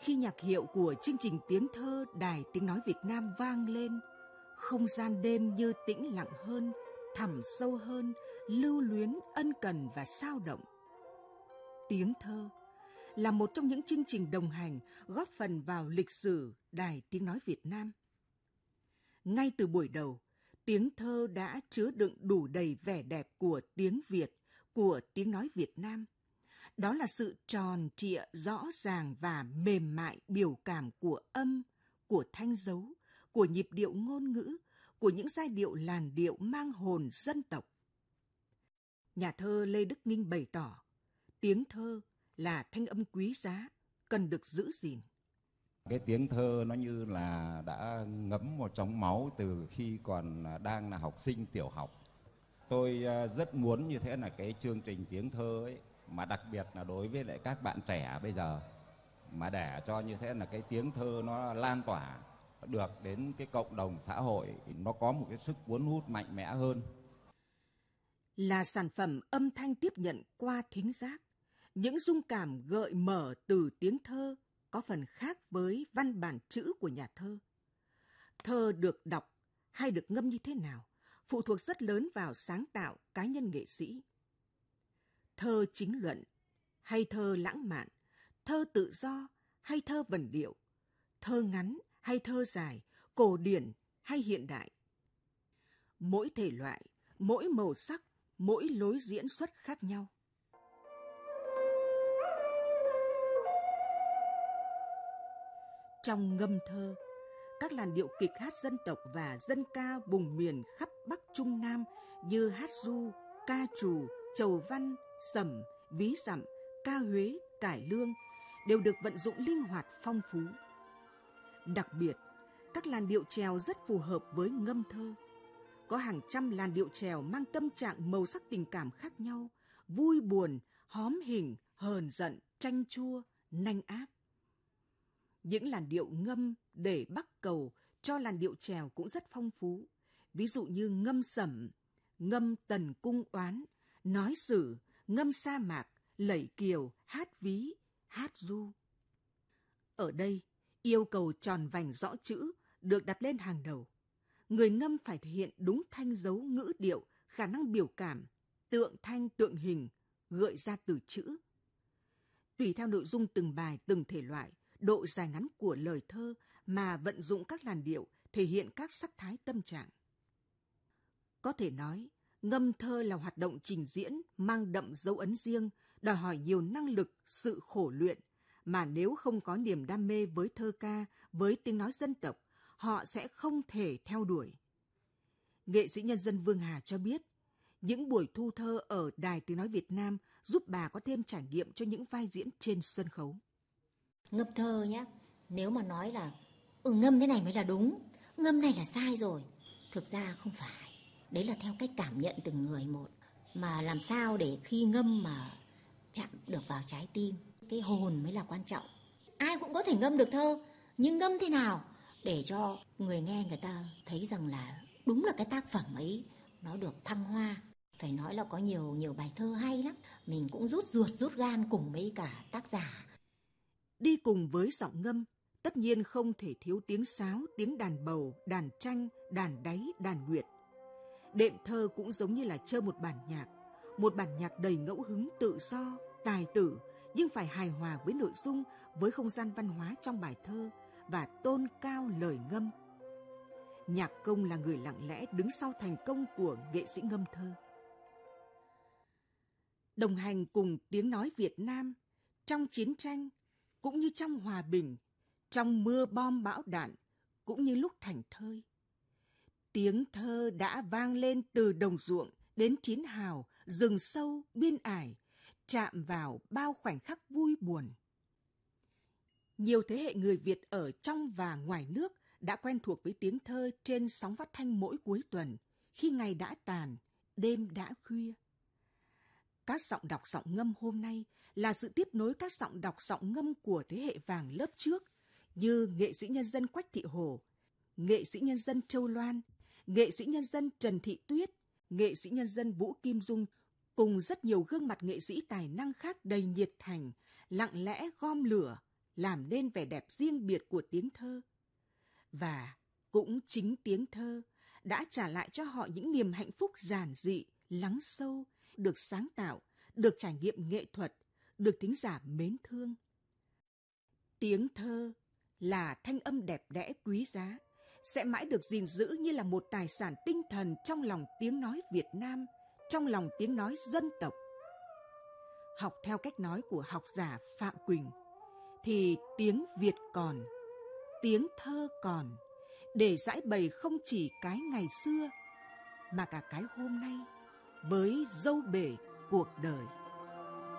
Khi nhạc hiệu của chương trình tiếng thơ Đài Tiếng Nói Việt Nam vang lên, không gian đêm như tĩnh lặng hơn, thẳm sâu hơn, lưu luyến, ân cần và sao động. Tiếng thơ là một trong những chương trình đồng hành góp phần vào lịch sử Đài Tiếng Nói Việt Nam. Ngay từ buổi đầu, tiếng thơ đã chứa đựng đủ đầy vẻ đẹp của tiếng Việt, của tiếng nói Việt Nam. Đó là sự tròn trịa, rõ ràng và mềm mại biểu cảm của âm, của thanh dấu, của nhịp điệu ngôn ngữ, của những giai điệu làn điệu mang hồn dân tộc. Nhà thơ Lê Đức Nghinh bày tỏ, tiếng thơ là thanh âm quý giá, cần được giữ gìn. Cái tiếng thơ nó như là đã ngấm vào trong máu từ khi còn đang là học sinh tiểu học. Tôi rất muốn như thế là cái chương trình tiếng thơ ấy, mà đặc biệt là đối với lại các bạn trẻ bây giờ, mà để cho như thế là cái tiếng thơ nó lan tỏa được đến cái cộng đồng xã hội, nó có một cái sức cuốn hút mạnh mẽ hơn. Là sản phẩm âm thanh tiếp nhận qua thính giác, những dung cảm gợi mở từ tiếng thơ có phần khác với văn bản chữ của nhà thơ. Thơ được đọc hay được ngâm như thế nào phụ thuộc rất lớn vào sáng tạo cá nhân nghệ sĩ. Thơ chính luận hay thơ lãng mạn, thơ tự do hay thơ vần điệu, thơ ngắn hay thơ dài, cổ điển hay hiện đại. Mỗi thể loại, mỗi màu sắc, mỗi lối diễn xuất khác nhau. Trong ngâm thơ, các làn điệu kịch hát dân tộc và dân ca vùng miền khắp Bắc Trung Nam như hát ru, ca trù, chầu văn, sẩm, ví dặm, ca Huế, cải lương đều được vận dụng linh hoạt phong phú. Đặc biệt, các làn điệu chèo rất phù hợp với ngâm thơ. Có hàng trăm làn điệu chèo mang tâm trạng màu sắc tình cảm khác nhau, vui buồn, hóm hỉnh, hờn giận, chanh chua, nanh ác. Những làn điệu ngâm để bắc cầu cho làn điệu chèo cũng rất phong phú. Ví dụ như ngâm sẩm, ngâm tần cung oán, nói sử, ngâm sa mạc, lẩy kiều, hát ví, hát ru. Ở đây, yêu cầu tròn vành rõ chữ được đặt lên hàng đầu. Người ngâm phải thể hiện đúng thanh dấu ngữ điệu, khả năng biểu cảm, tượng thanh tượng hình, gợi ra từ chữ. Tùy theo nội dung từng bài, từng thể loại, độ dài ngắn của lời thơ mà vận dụng các làn điệu thể hiện các sắc thái tâm trạng. Có thể nói, ngâm thơ là hoạt động trình diễn mang đậm dấu ấn riêng, đòi hỏi nhiều năng lực, sự khổ luyện, mà nếu không có niềm đam mê với thơ ca, với tiếng nói dân tộc, họ sẽ không thể theo đuổi. Nghệ sĩ nhân dân Vương Hà cho biết, những buổi thu thơ ở Đài Tiếng Nói Việt Nam giúp bà có thêm trải nghiệm cho những vai diễn trên sân khấu. Ngâm thơ nhé, nếu mà nói là ngâm thế này mới là đúng, ngâm này là sai rồi, thực ra không phải. Đấy là theo cách cảm nhận từng người một. Mà làm sao để khi ngâm mà chạm được vào trái tim, cái hồn mới là quan trọng. Ai cũng có thể ngâm được thơ, nhưng ngâm thế nào để cho người nghe người ta thấy rằng là đúng là cái tác phẩm ấy nó được thăng hoa. Phải nói là có nhiều bài thơ hay lắm, mình cũng rút ruột rút gan cùng với cả tác giả. Đi cùng với giọng ngâm, tất nhiên không thể thiếu tiếng sáo, tiếng đàn bầu, đàn tranh, đàn đáy, đàn nguyệt. Đệm thơ cũng giống như là chơi một bản nhạc đầy ngẫu hứng tự do, tài tử, nhưng phải hài hòa với nội dung, với không gian văn hóa trong bài thơ và tôn cao lời ngâm. Nhạc công là người lặng lẽ đứng sau thành công của nghệ sĩ ngâm thơ. Đồng hành cùng tiếng nói Việt Nam trong chiến tranh, cũng như trong hòa bình, trong mưa bom bão đạn, cũng như lúc thành thơi. Tiếng thơ đã vang lên từ đồng ruộng đến chiến hào, rừng sâu, biên ải, chạm vào bao khoảnh khắc vui buồn. Nhiều thế hệ người Việt ở trong và ngoài nước đã quen thuộc với tiếng thơ trên sóng phát thanh mỗi cuối tuần, khi ngày đã tàn, đêm đã khuya. Các giọng đọc giọng ngâm hôm nay là sự tiếp nối các giọng đọc giọng ngâm của thế hệ vàng lớp trước, như nghệ sĩ nhân dân Quách Thị Hồ, nghệ sĩ nhân dân Châu Loan, nghệ sĩ nhân dân Trần Thị Tuyết, nghệ sĩ nhân dân Vũ Kim Dung, cùng rất nhiều gương mặt nghệ sĩ tài năng khác đầy nhiệt thành, lặng lẽ gom lửa, làm nên vẻ đẹp riêng biệt của tiếng thơ. Và cũng chính tiếng thơ đã trả lại cho họ những niềm hạnh phúc giản dị, lắng sâu, được sáng tạo, được trải nghiệm nghệ thuật, được thính giả mến thương. Tiếng thơ là thanh âm đẹp đẽ quý giá, sẽ mãi được gìn giữ như là một tài sản tinh thần trong lòng tiếng nói Việt Nam, trong lòng tiếng nói dân tộc. Học theo cách nói của học giả Phạm Quỳnh, thì tiếng Việt còn, tiếng thơ còn, để giải bày không chỉ cái ngày xưa, mà cả cái hôm nay, với dâu bể cuộc đời.